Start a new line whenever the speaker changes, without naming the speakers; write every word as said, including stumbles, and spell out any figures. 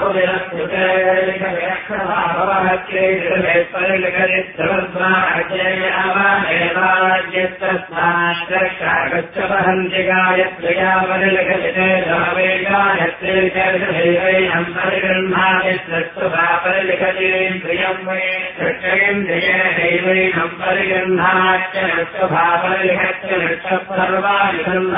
गच्छवहन्ति गायत्र्या परिलिखिते धावे गायत्रीं परिगृह्णाति सत्सुभा परिलिखति प्रियं वै चक्षयेन्द्रियैवैनं परिगृह्णाच्च नक्षुभा परिलिखत्य नक्षः सर्वाणि